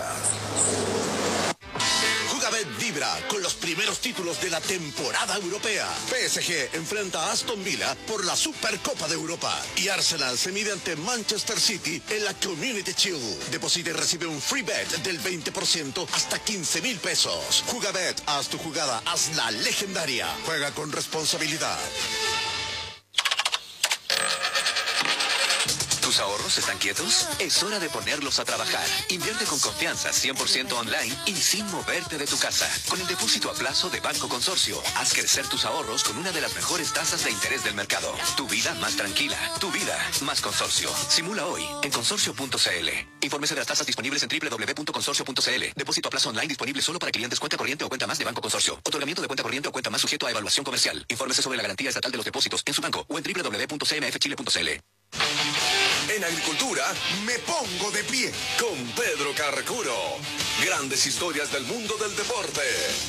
Jugabet vibra con los primeros títulos de la temporada europea. PSG enfrenta a Aston Villa por la Supercopa de Europa. Y Arsenal se mide ante Manchester City en la Community Shield. Deposita y recibe un free bet del 20% hasta 15,000 pesos. Jugabet, haz tu jugada, hazla legendaria. Juega con responsabilidad. ¿Tus ahorros están quietos? Es hora de ponerlos a trabajar. Invierte con confianza 100% online y sin moverte de tu casa. Con el depósito a plazo de Banco Consorcio, haz crecer tus ahorros con una de las mejores tasas de interés del mercado. Tu vida más tranquila. Tu vida más Consorcio. Simula hoy en consorcio.cl. Infórmese de las tasas disponibles en www.consorcio.cl. Depósito a plazo online disponible solo para clientes cuenta corriente o cuenta más de Banco Consorcio. Otorgamiento de cuenta corriente o cuenta más sujeto a evaluación comercial. Infórmese sobre la garantía estatal de los depósitos en su banco o en www.cmfchile.cl. En agricultura, me pongo de pie con Pedro Carcuro. Grandes historias del mundo del deporte.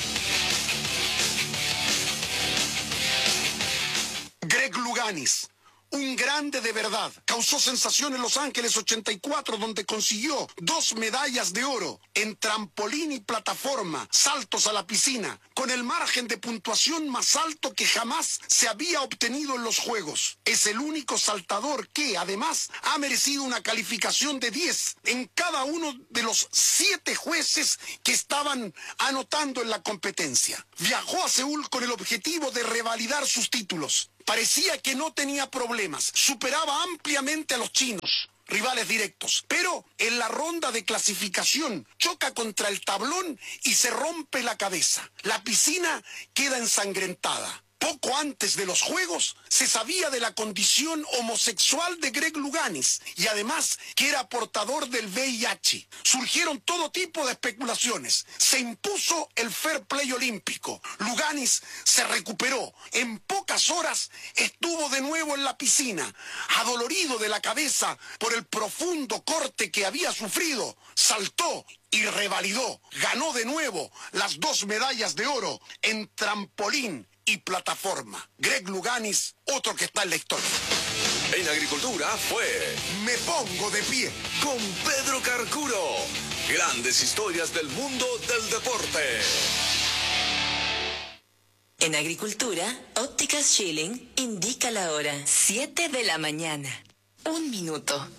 Greg Louganis, un grande de verdad. Causó sensación en Los Ángeles 84, donde consiguió 2 medallas de oro en trampolín y plataforma, saltos a la piscina, con el margen de puntuación más alto que jamás se había obtenido en los Juegos. Es el único saltador que, además, ha merecido una calificación de 10 en cada uno de los 7 jueces que estaban anotando en la competencia. Viajó a Seúl con el objetivo de revalidar sus títulos. Parecía que no tenía problemas, superaba ampliamente a los chinos, rivales directos, pero en la ronda de clasificación choca contra el tablón y se rompe la cabeza. La piscina queda ensangrentada. Poco antes de los Juegos se sabía de la condición homosexual de Greg Louganis y además que era portador del VIH. Surgieron todo tipo de especulaciones. Se impuso el fair play olímpico. Louganis se recuperó. En pocas horas estuvo de nuevo en la piscina. Adolorido de la cabeza por el profundo corte que había sufrido, saltó y revalidó. Ganó de nuevo las 2 medallas de oro en trampolín y plataforma. Greg Louganis, otro que está en la historia. En agricultura fue Me Pongo de Pie con Pedro Carcuro. Grandes historias del mundo del deporte. En agricultura, Ópticas Schilling indica la hora 7 de la mañana. 1 minuto.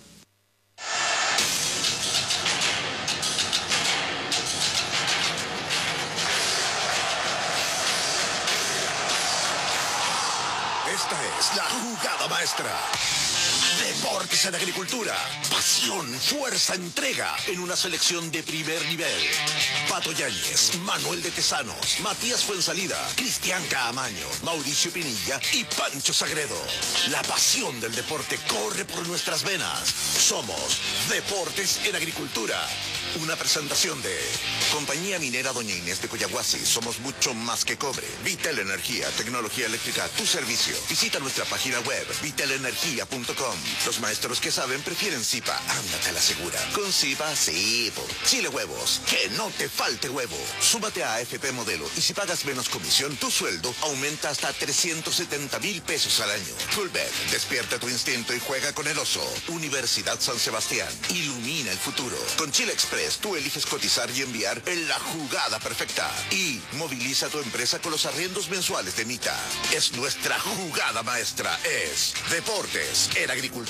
Esta es la jugada maestra. Deportes en agricultura. Pasión, fuerza, entrega en una selección de primer nivel. Pato Yáñez, Manuel de Tesanos, Matías Fuensalida, Cristian Caamaño, Mauricio Pinilla y Pancho Sagredo. La pasión del deporte corre por nuestras venas. Somos Deportes en Agricultura. Una presentación de Compañía Minera Doña Inés de Coyahuasi. Somos mucho más que cobre. Vital Energía, tecnología eléctrica a tu servicio. Visita nuestra página web, vitalenergia.com. Los maestros que saben prefieren Zipa. Ándate a la segura. Con Zipa, sí. Chile Huevos. Que no te falte huevo. Súmate a AFP Modelo y si pagas menos comisión, tu sueldo aumenta hasta 370,000 pesos al año. Fullbet, despierta tu instinto y juega con el oso. Universidad San Sebastián. Ilumina el futuro. Con Chile Express, tú eliges cotizar y enviar en la jugada perfecta. Y moviliza tu empresa con los arriendos mensuales de Mita. Es nuestra jugada maestra. Es Deportes en Agricultura.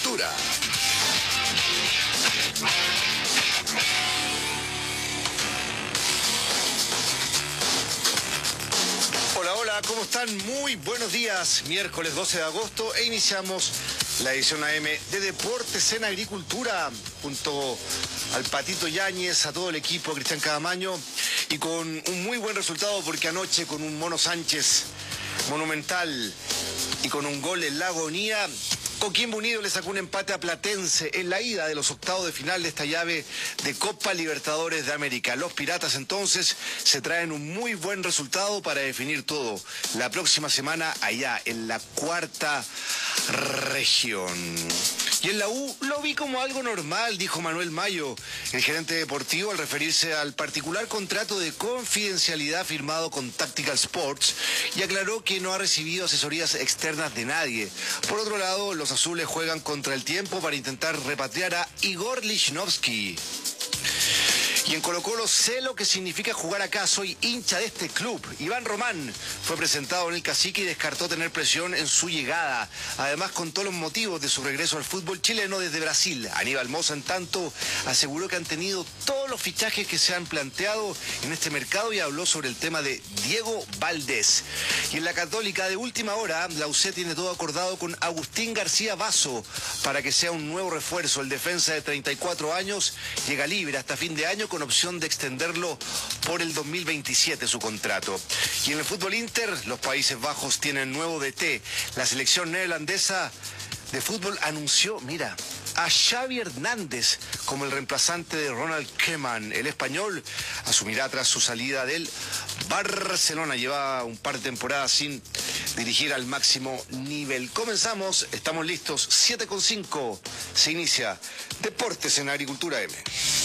Hola, hola, ¿cómo están? Muy buenos días. Miércoles 12 de agosto e iniciamos la edición AM de Deportes en Agricultura junto al Patito Yáñez, a todo el equipo, a Cristian Caamaño, y con un muy buen resultado porque anoche con un Mono Sánchez monumental y con un gol en la agonía, Coquimbo Unido le sacó un empate a Platense en la ida de los octavos de final de esta llave de Copa Libertadores de América. Los Piratas entonces se traen un muy buen resultado para definir todo la próxima semana allá en la 4ª región. Y en la U lo vi como algo normal, dijo Manuel Mayo, el gerente deportivo, al referirse al particular contrato de confidencialidad firmado con Tactical Sports, y aclaró que no ha recibido asesorías externas de nadie. Por otro lado, los azules juegan contra el tiempo para intentar repatriar a Igor Lichnowsky. Y en Colo-Colo sé lo que significa jugar acá, soy hincha de este club. Iván Román fue presentado en el Cacique y descartó tener presión en su llegada. Además contó los motivos de su regreso al fútbol chileno desde Brasil. Aníbal Mosa, en tanto, aseguró que han tenido todos los fichajes que se han planteado en este mercado y habló sobre el tema de Diego Valdés. Y en la Católica de última hora, la UC tiene todo acordado con Agustín García Basso para que sea un nuevo refuerzo. El defensa de 34 años llega libre hasta fin de año con opción de extenderlo por el 2027 su contrato. Y en el fútbol Inter, los Países Bajos tienen nuevo DT. La selección neerlandesa de fútbol anunció, mira, a Xavi Hernández como el reemplazante de Ronald Koeman. El español asumirá tras su salida del Barcelona. Lleva un par de temporadas sin dirigir al máximo nivel. Comenzamos, estamos listos, 7:05. Se inicia Deportes en Agricultura M.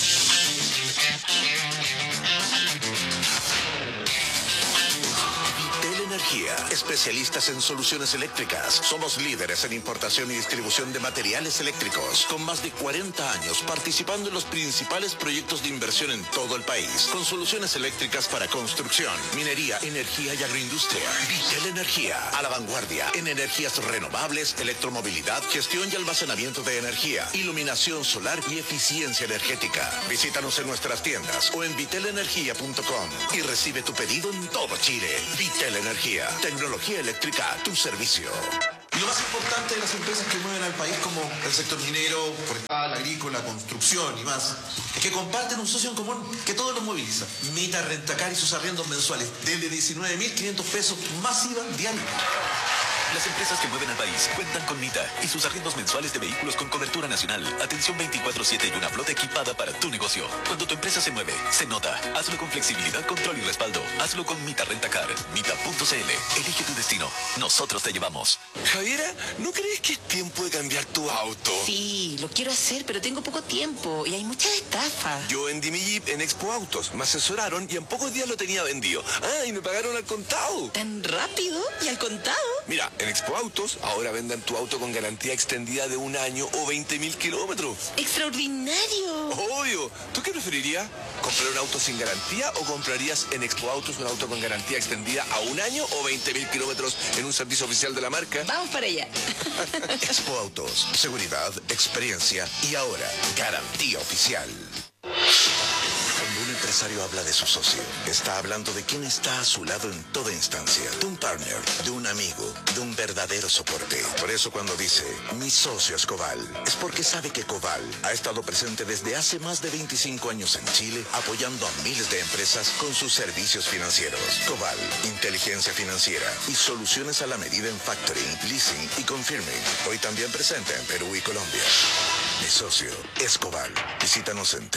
Energía, especialistas en soluciones eléctricas. Somos líderes en importación y distribución de materiales eléctricos, con más de 40 años participando en los principales proyectos de inversión en todo el país, con soluciones eléctricas para construcción, minería, energía y agroindustria. Vitel Energía, a la vanguardia en energías renovables, electromovilidad, gestión y almacenamiento de energía, iluminación solar y eficiencia energética. Visítanos en nuestras tiendas o en vitelenergia.com y recibe tu pedido en todo Chile. Vitel Energía, tecnología eléctrica a tu servicio. Y lo más importante de las empresas que mueven al país, como el sector minero, forestal, agrícola, construcción y más, es que comparten un socio en común que todos los moviliza. Mita Rentacar y sus arriendos mensuales, desde 19.500 pesos masiva diaria. Las empresas que mueven al país cuentan con Mita y sus arriendos mensuales de vehículos con cobertura nacional, atención 24/7 y una flota equipada para tu negocio. Cuando tu empresa se mueve, se nota. Hazlo con flexibilidad, control y respaldo. Hazlo con Mita Rentacar. Mita.cl. Elige tu destino. Nosotros te llevamos. Javiera, ¿no crees que es tiempo de cambiar tu auto? Sí, lo quiero hacer, pero tengo poco tiempo y hay muchas estafas. Yo vendí mi Jeep en Expo Autos. Me asesoraron y en pocos días lo tenía vendido. Ah, y me pagaron al contado. ¿Tan rápido? ¿Y al contado? Mira, en Expo Autos ahora vendan tu auto con garantía extendida de 1 año o 20.000 kilómetros. ¡Extraordinario! Obvio. ¿Tú qué preferirías? ¿Comprar un auto sin garantía o comprarías en Expo Autos un auto con garantía extendida a 1 año o 20.000 kilómetros en un servicio oficial de la marca? Vamos para allá. Expo Autos, seguridad, experiencia y ahora garantía oficial. Cuando un empresario habla de su socio, está hablando de quien está a su lado en toda instancia, de un partner, de un amigo, de un verdadero soporte. Por eso cuando dice, mi socio es Coval, es porque sabe que Coval ha estado presente desde hace más de 25 años en Chile, apoyando a miles de empresas con sus servicios financieros. Coval, inteligencia financiera y soluciones a la medida en factoring, leasing y confirming. Hoy también presente en Perú y Colombia. Mi socio es Coval. Visítanos en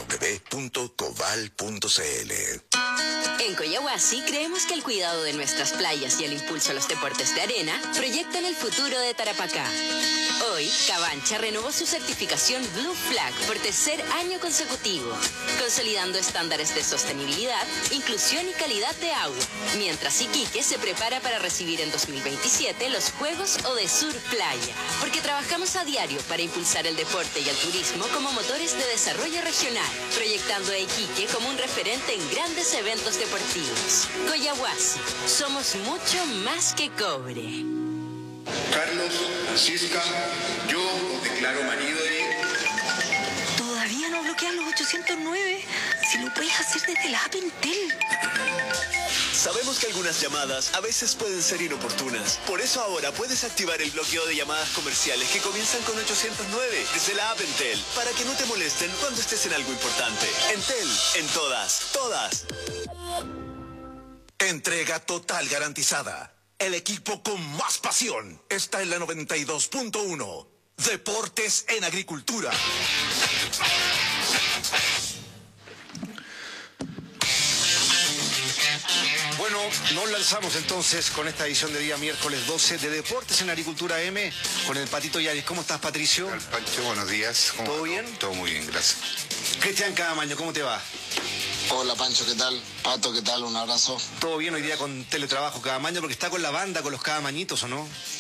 www.coval.cl. En Coyahuasi creemos que el cuidado de nuestras playas y el impulso a los deportes de arena proyectan el futuro de Tarapacá. Hoy, Cabancha renovó su certificación Blue Flag por 3er año consecutivo, consolidando estándares de sostenibilidad, inclusión y calidad de agua, mientras Iquique se prepara para recibir en 2027 los Juegos Odesur Playa, porque trabajamos a diario para impulsar el deporte y el turismo como motores de desarrollo regional, proyectando a Iquique como un referente en grandes eventos deportivos. Coyahuasi, somos mucho más que cobre. Carlos, Cisca, yo os declaro marido de... Todavía no bloquean los 809. Si lo puedes hacer desde la app Entel. Sabemos que algunas llamadas a veces pueden ser inoportunas. Por eso ahora puedes activar el bloqueo de llamadas comerciales que comienzan con 809 desde la app Entel, para que no te molesten cuando estés en algo importante. Entel, en todas. Entrega total garantizada. El equipo con más pasión está en la 92.1. Deportes en Agricultura. Bueno, nos lanzamos entonces con esta edición de día miércoles 12 de Deportes en Agricultura M con el Patito Yáñez. ¿Cómo estás, Patricio? Pancho, buenos días. ¿Todo bien? Todo muy bien, gracias. Cristian Cadamaño, ¿cómo te va? Hola Pancho, ¿qué tal? Pato, ¿qué tal? Un abrazo. Todo bien hoy día con teletrabajo Cadamaño, porque está con la banda, con los Cadamañitos, ¿o no?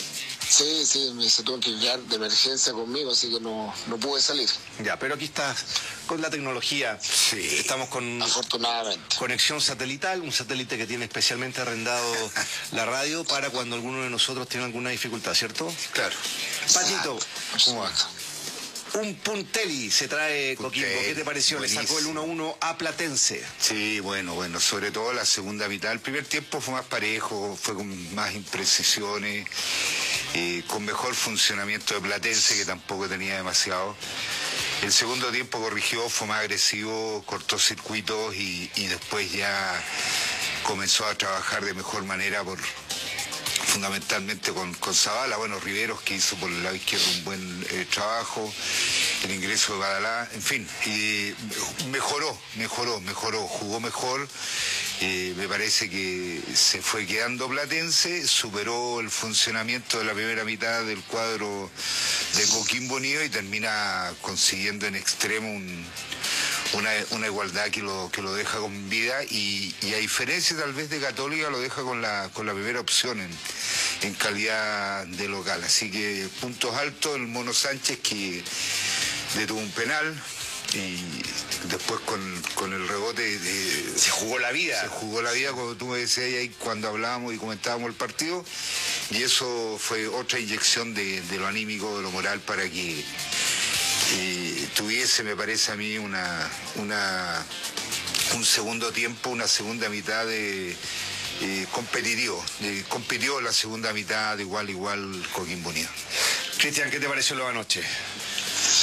Sí, se tuvo que quedar de emergencia conmigo, así que no pude salir. Ya, pero aquí estás con la tecnología. Sí. Estamos con afortunadamente conexión satelital, un satélite que tiene especialmente arrendado la radio para cuando alguno de nosotros tiene alguna dificultad, ¿cierto? Claro. Patito, ¿cómo va? Un Puntelli se trae Coquimbo. ¿Qué te pareció? Buenísimo. Le sacó el 1-1 a Platense. Sí, bueno, sobre todo la segunda mitad. El primer tiempo fue más parejo, fue con más imprecisiones, con mejor funcionamiento de Platense, que tampoco tenía demasiado. El segundo tiempo corrigió, fue más agresivo, cortó circuitos y después ya comenzó a trabajar de mejor manera fundamentalmente con Zavala, bueno, Riveros, que hizo por el lado izquierdo un buen trabajo, el ingreso de Badalá, en fin, mejoró, jugó mejor. Me parece que se fue quedando Platense, superó el funcionamiento de la primera mitad del cuadro de Coquimbo Unido y termina consiguiendo en extremo una igualdad que lo deja con vida y a diferencia tal vez de Católica lo deja con la primera opción en calidad de local. Así que puntos altos, el Mono Sánchez que detuvo un penal y después con el rebote se jugó la vida. Se jugó la vida, como tú me decías ahí cuando hablábamos y comentábamos el partido, y eso fue otra inyección de lo anímico, de lo moral para que tuviese, me parece a mí, un segundo tiempo, una segunda mitad competitivo. Compitió la segunda mitad de igual Coquimbo Unido. Cristian, ¿qué te pareció lo de anoche?